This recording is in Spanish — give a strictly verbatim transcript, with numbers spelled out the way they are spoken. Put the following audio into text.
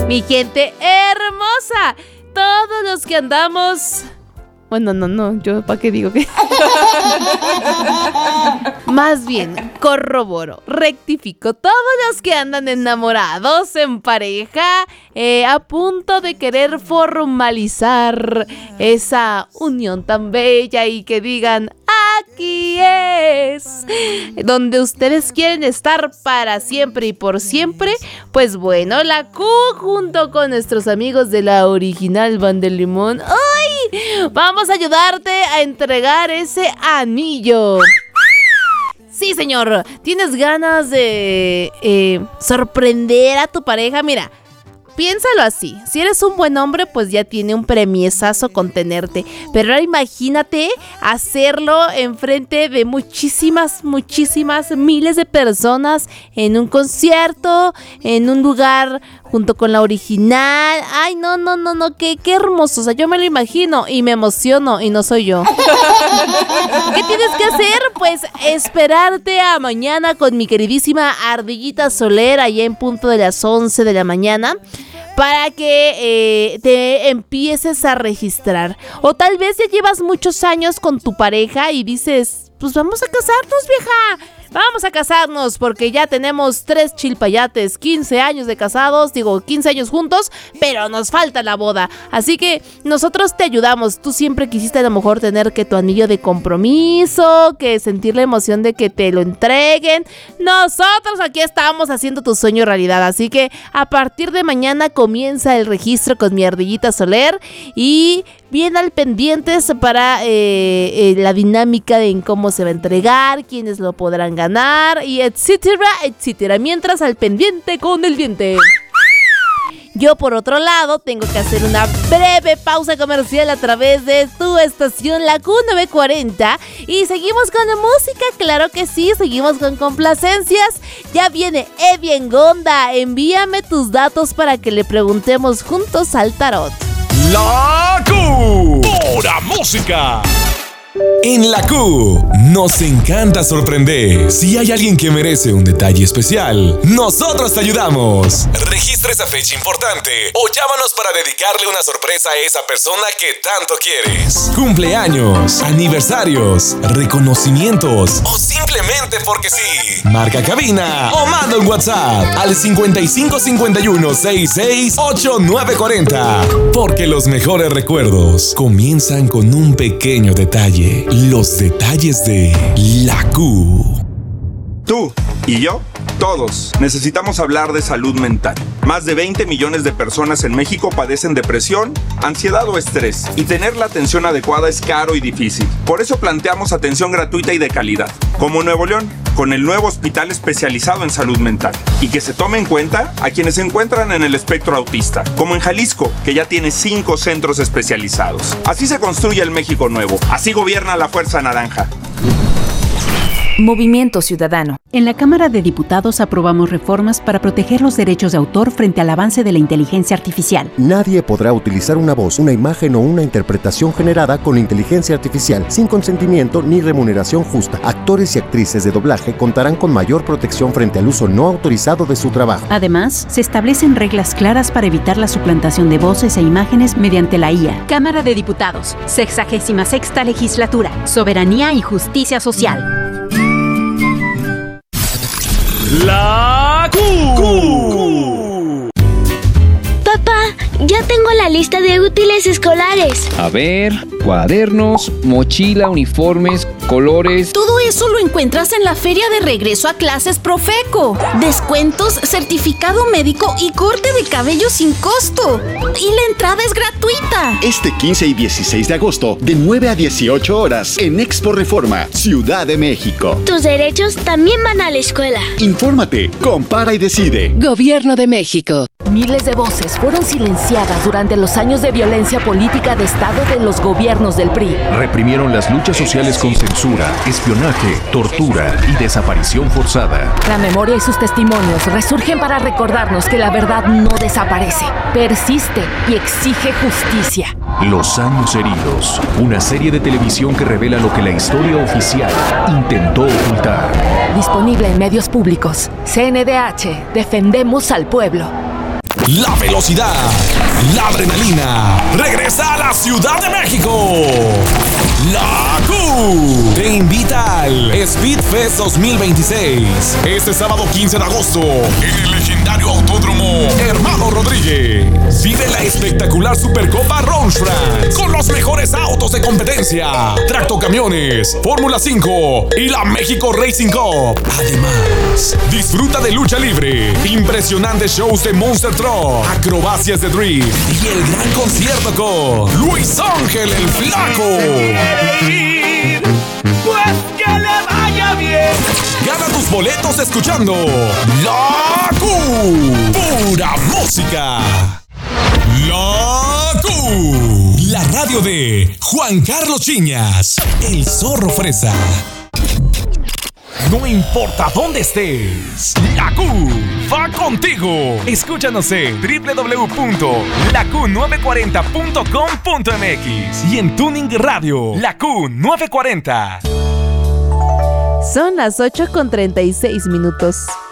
Mi gente hermosa, todos los que andamos... Bueno, no, no, yo ¿para qué digo que? Más bien, corroboro, rectifico. Todos los que andan enamorados, en pareja, eh, a punto de querer formalizar esa unión tan bella y que digan, aquí es, donde ustedes quieren estar para siempre y por siempre, pues bueno, la Q junto con nuestros amigos de la original Banda del Limón, ¡ay! Vamos a ayudarte a entregar ese anillo. Sí, señor, ¿tienes ganas de eh, sorprender a tu pareja? Mira, piénsalo así, si eres un buen hombre, pues ya tiene un premiesazo con tenerte. Pero ahora imagínate hacerlo enfrente de muchísimas, muchísimas miles de personas en un concierto, en un lugar junto con la original. Ay, no, no, no, no, qué, qué hermoso. O sea, yo me lo imagino y me emociono y no soy yo. ¿Qué tienes que hacer? Pues esperarte a mañana con mi queridísima Ardillita Soler, allá en punto de las once de la mañana, para que eh, te empieces a registrar. O tal vez ya llevas muchos años con tu pareja y dices, pues vamos a casarnos, vieja. Vamos a casarnos porque ya tenemos tres chilpayates, quince años de casados, digo quince años juntos, pero nos falta la boda. Así que nosotros te ayudamos. Tú siempre quisiste a lo mejor tener que tu anillo de compromiso, que sentir la emoción de que te lo entreguen. Nosotros aquí estamos haciendo tu sueño realidad. Así que a partir de mañana comienza el registro con mi Ardillita Soler y bien al pendientes para eh, eh, la dinámica de en cómo se va a entregar, quiénes lo podrán ganar y etcétera, etcétera. Mientras al pendiente con el diente. Yo por otro lado tengo que hacer una breve pausa comercial a través de tu estación la Q novecientos cuarenta y seguimos con la música, claro que sí, seguimos con complacencias. Ya viene Evian Gonda, envíame tus datos para que le preguntemos juntos al tarot. La Q, pura música. En la Q nos encanta sorprender. Si hay alguien que merece un detalle especial, nosotros te ayudamos. Registra esa fecha importante o llámanos para dedicarle una sorpresa a esa persona que tanto quieres. Cumpleaños, aniversarios, reconocimientos o simplemente porque sí. Marca cabina o manda un WhatsApp al cincuenta y cinco cincuenta y uno sesenta y seis ochenta y nueve cuarenta. Porque los mejores recuerdos comienzan con un pequeño detalle. Los detalles de la Q. Tú y yo, todos, necesitamos hablar de salud mental. Más de veinte millones de personas en México padecen depresión, ansiedad o estrés, y tener la atención adecuada es caro y difícil. Por eso planteamos atención gratuita y de calidad, como Nuevo León, con el nuevo hospital especializado en salud mental, y que se tome en cuenta a quienes se encuentran en el espectro autista, como en Jalisco, que ya tiene cinco centros especializados. Así se construye el México nuevo, así gobierna la Fuerza Naranja. Movimiento Ciudadano. En la Cámara de Diputados aprobamos reformas para proteger los derechos de autor frente al avance de la inteligencia artificial. Nadie podrá utilizar una voz, una imagen o una interpretación generada con inteligencia artificial sin consentimiento ni remuneración justa. Actores y actrices de doblaje contarán con mayor protección frente al uso no autorizado de su trabajo. Además, se establecen reglas claras para evitar la suplantación de voces e imágenes mediante la I A. Cámara de Diputados, sexagésima sexta legislatura, soberanía y justicia social. La Q. Q. Papá, ya tengo la lista de útiles escolares. A ver, cuadernos, mochila, uniformes, colores. Todo eso lo encuentras en la feria de regreso a clases Profeco. Descuentos, certificado médico y corte de cabello sin costo. Y la entrada es gratuita. Este quince y dieciséis de agosto, de nueve a dieciocho horas, en Expo Reforma, Ciudad de México. Tus derechos también van a la escuela. Infórmate, compara y decide. Gobierno de México. Miles de voces fueron silenciadas durante los años de violencia política de Estado de los gobiernos del P R I. Reprimieron las luchas sociales con censura, espionaje, tortura y desaparición forzada. La memoria y sus testimonios resurgen para recordarnos que la verdad no desaparece, persiste y exige justicia. Los años heridos, una serie de televisión que revela lo que la historia oficial intentó ocultar. Disponible en medios públicos. C N D H, defendemos al pueblo. la velocidad, la adrenalina. Regresa a la Ciudad de México. La Q te invita al Speed Fest dos mil veintiséis. Este sábado quince de agosto en el legendario Autódromo Hermano Rodríguez. Vive la espectacular Supercopa Roush France con los mejores autos de competencia, tractocamiones, Fórmula cinco y la México Racing Cup. Además, disfruta de lucha libre, impresionantes shows de Monster Truck, acrobacias de drift y el gran concierto con Luis Ángel el Flaco. Pues que le vaya bien. Gana tus boletos escuchando La Q. Pura música. La Q. La radio de Juan Carlos Chiñas, el zorro fresa. No importa dónde estés, La Q va contigo. Escúchanos en doble u doble u doble u punto la q nueve cuarenta punto com punto m x y en Tuning Radio, La Q nueve cuarenta. Son las ocho con treinta y seis minutos.